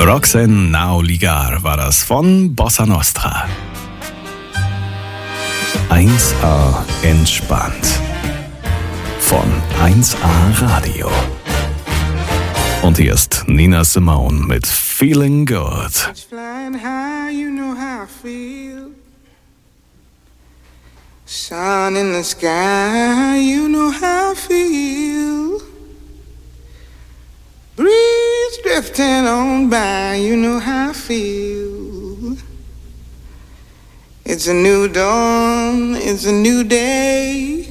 Roxanne Nauligar war das von Bossa Nostra. 1A entspannt. Von 1A Radio. Und hier ist Nina Simone mit Feeling Good. Flying high, you know how I feel. Sun in the sky, you know how I feel. Breeze drifting on by, you know how I feel. It's a new dawn, it's a new day.